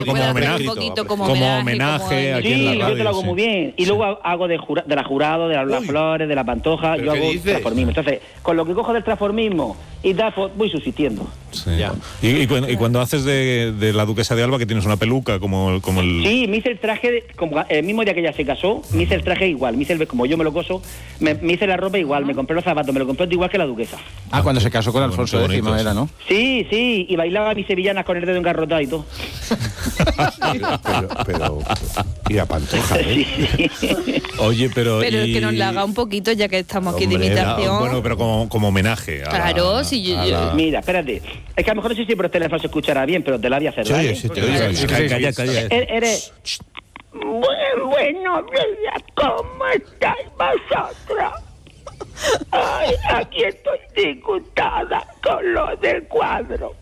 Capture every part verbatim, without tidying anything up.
como Bueno, homenaje, un poquito como como homenaje, homenaje como- aquí Sí, en la radio. yo te lo hago sí. muy bien. Y luego hago de, jura, de la jurado, de la- las flores, de la pantoja, ¿Pero yo qué hago dices? transformismo. Entonces, con lo que cojo del transformismo y tal, pues voy subsistiendo. Sí. Y, y, cuando, y cuando haces de, de la duquesa de Alba, que tienes una peluca como, como el... Sí, me hice el traje, de- como el mismo día que ella se casó, me hice el traje igual, me hice el, como yo me lo coso, me, me hice la ropa igual, me compré los zapatos, me lo compré igual que la duquesa. Ah, cuando se casó con Alfonso Qué X bonito, era, ¿no? Sí, sí, y bailaba mis sevillanas con el dedo engarrotado y todo. pero, pero, y la pantoja, ¿eh? Sí, sí. Oye, pero... Pero y- que nos la haga un poquito, ya que estamos aquí de Hombre, imitación. Bueno, pero como, como homenaje. A Claro, la, si yo- a yo- la- Mira, espérate, es que a lo mejor no sé si por el teléfono se escuchará bien, pero te la voy a hacer, Se ¿vale? oye, se te oye. Calla, calla, calla. Er- Eres... Bueno, buenos días, ¿cómo estáis vosotros? Ay, aquí estoy disgustada con lo del cuadro.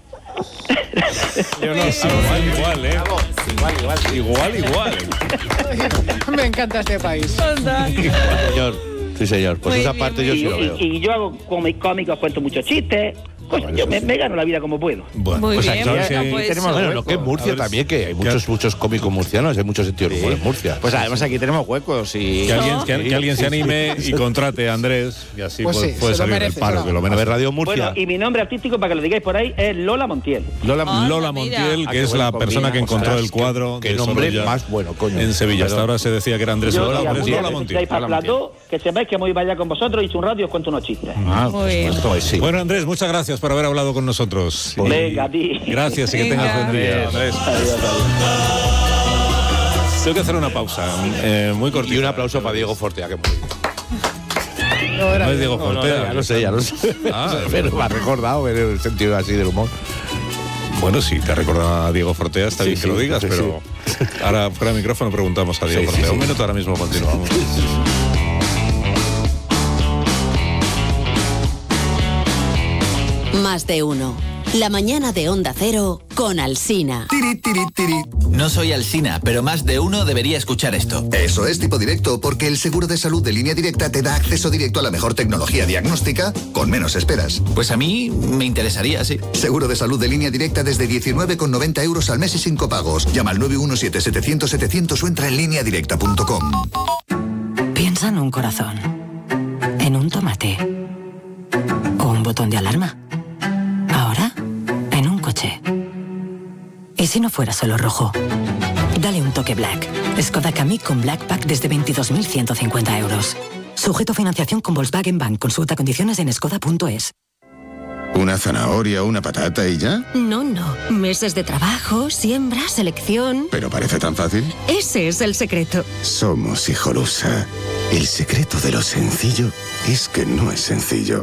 Yo no sé. Igual, igual, ¿eh? Igual, igual. Igual, igual. Me encanta este país. Señor, sí, señor. Pues Muy esa bien, parte muy yo Y, sí lo veo. y- y yo hago cómic- cómicos, cuento muchos chistes. Pues yo me, me gano la vida como puedo. Bueno, Muy pues bien, aquí bueno, sí pues- tenemos Bueno, hueco. lo que es Murcia A ver, también, que hay ¿qué- muchos, muchos cómicos murcianos, hay mucho sentido del humor en Murcia. Pues además aquí tenemos huecos y... Que alguien, que, que alguien se anime y contrate a Andrés y así Pues puede, sí, puede se lo salir merece, del paro, claro. que lo A ver, merece. Radio Murcia. Bueno, y mi nombre artístico, para que lo digáis por ahí, es Lola Montiel. Lola, Ah, Lola mira. Montiel, Ah, que qué es buena la persona combina. que encontró Ostras, el cuadro qué de nombre Sorolla más bueno, coño. en Sevilla. Hasta Perdón. ahora se decía que era Andrés Yo, Lola, si pero es algún día Lola me Montiel. necesitáis para el plató, que sepáis que voy para allá con vosotros, hice un radio y os cuento unos chistes. Ah, Muy bien. Pues sí. Bueno, Andrés, muchas gracias por haber hablado con nosotros. Y- Venga, a ti. Gracias y que Venga. tengas buen día, Andrés. Adiós, adiós. Tengo que hacer una pausa, eh, muy cortita. Y un aplauso para Diego Fortea, que muy bien. No, era No es Diego No, no, Fortea. ya lo sé, ya lo sé. Ah, pero me ha recordado ver el sentido así del humor. Bueno, sí, te recuerda a Diego Fortea, está Sí, bien que sí, lo digas, sí, pero ahora fuera de micrófono preguntamos a Diego Sí, sí, Fortea. sí. Un minuto, ahora mismo continuamos. Más de uno. La mañana de Onda Cero con Alsina. Tiri, tiri, tiri. No soy Alsina, pero más de uno debería escuchar esto. Eso es Tipo Directo, porque el seguro de salud de Línea Directa te da acceso directo a la mejor tecnología diagnóstica con menos esperas. Pues a mí me interesaría, sí. Seguro de salud de Línea Directa desde diecinueve con noventa euros al mes y sin copagos. Llama al nueve uno siete, setecientos, setecientos o entra en línea directa punto com. Piensa en un corazón, en un tomate o un botón de alarma. Ahora, en un coche. ¿Y si no fuera solo rojo? Dale un toque Black. Skoda Kamiq con Black Pack desde veintidós mil ciento cincuenta euros. Sujeto a financiación con Volkswagen Bank. Consulta condiciones en skoda punto es. ¿Una zanahoria, una patata y ya? No, no. Meses de trabajo, siembra, selección. ¿Pero parece tan fácil? Ese es el secreto. Somos Hijolusa. El secreto de lo sencillo es que no es sencillo.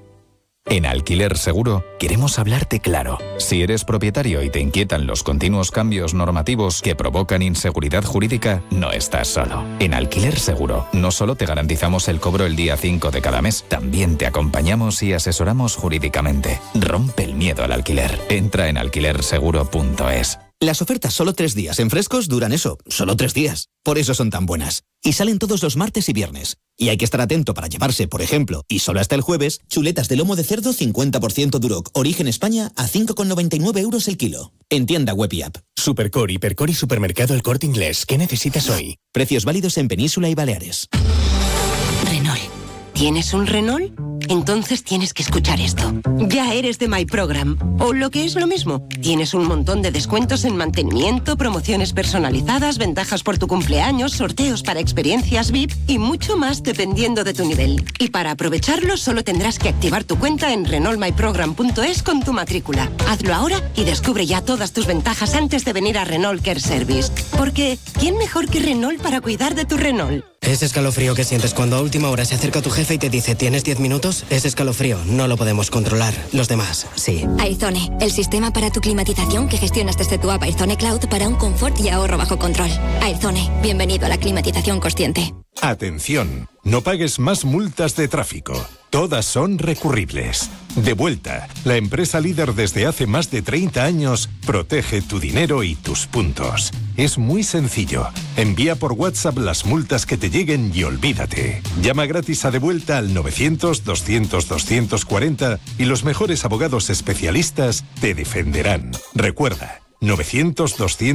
En Alquiler Seguro queremos hablarte claro. Si eres propietario y te inquietan los continuos cambios normativos que provocan inseguridad jurídica, no estás solo. En Alquiler Seguro no solo te garantizamos el cobro el día cinco de cada mes, también te acompañamos y asesoramos jurídicamente. Rompe el miedo al alquiler. Entra en alquiler seguro punto es. Las ofertas solo tres días en Frescos duran eso, solo tres días. Por eso son tan buenas. Y salen todos los martes y viernes. Y hay que estar atento para llevarse, por ejemplo, y solo hasta el jueves, chuletas de lomo de cerdo cincuenta por ciento Duroc, origen España, a cinco con noventa y nueve euros el kilo. En tienda web y app. Supercore, Hipercore y Supermercado El Corte Inglés. ¿Qué necesitas hoy? Precios válidos en Península y Baleares. Renault. ¿Tienes un Renault? Entonces tienes que escuchar esto. Ya eres de My Program. O lo que es lo mismo, tienes un montón de descuentos en mantenimiento, promociones personalizadas, ventajas por tu cumpleaños, sorteos para experiencias V I P y mucho más dependiendo de tu nivel. Y para aprovecharlo solo tendrás que activar tu cuenta en renault my program punto es con tu matrícula. Hazlo ahora y descubre ya todas tus ventajas antes de venir a Renault Care Service. Porque, ¿quién mejor que Renault para cuidar de tu Renault? Ese escalofrío que sientes cuando a última hora se acerca tu jefe y te dice ¿tienes diez minutos? Ese escalofrío no lo podemos controlar. Los demás, sí. Aizone, el sistema para tu climatización que gestionas desde tu app Aizone Cloud para un confort y ahorro bajo control. Aizone, bienvenido a la climatización consciente. Atención, no pagues más multas de tráfico. Todas son recurribles. Devuelta, la empresa líder desde hace más de treinta años, protege tu dinero y tus puntos. Es muy sencillo. Envía por WhatsApp las multas que te lleguen y olvídate. Llama gratis a Devuelta al novecientos, doscientos, doscientos cuarenta y los mejores abogados especialistas te defenderán. Recuerda, novecientos doscientos